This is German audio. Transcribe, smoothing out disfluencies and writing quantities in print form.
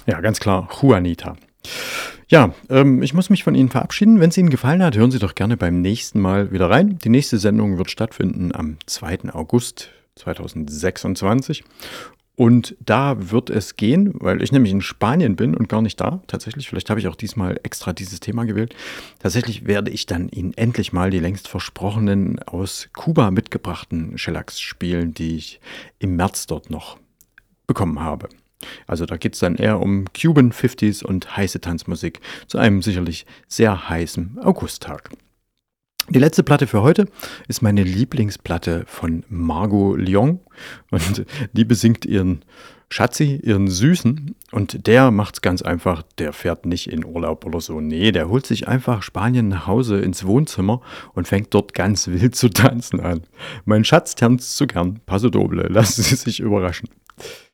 Ja, ganz klar, Juanita. Ja, ich muss mich von Ihnen verabschieden. Wenn es Ihnen gefallen hat, hören Sie doch gerne beim nächsten Mal wieder rein. Die nächste Sendung wird stattfinden am 2. August 2026. Und da wird es gehen, weil ich nämlich in Spanien bin und gar nicht da, tatsächlich. Vielleicht habe ich auch diesmal extra dieses Thema gewählt. Tatsächlich werde ich dann Ihnen endlich mal die längst versprochenen aus Kuba mitgebrachten Shellacks spielen, die ich im März dort noch bekommen habe. Also da geht es dann eher um Cuban 50s und heiße Tanzmusik zu einem sicherlich sehr heißen Augusttag. Die letzte Platte für heute ist meine Lieblingsplatte von Margot Lyon und die besingt ihren Schatzi, ihren Süßen, und der macht's ganz einfach, der fährt nicht in Urlaub oder so, nee, der holt sich einfach Spanien nach Hause ins Wohnzimmer und fängt dort ganz wild zu tanzen an. Mein Schatz tanzt so gern, paso doble, lassen Sie sich überraschen.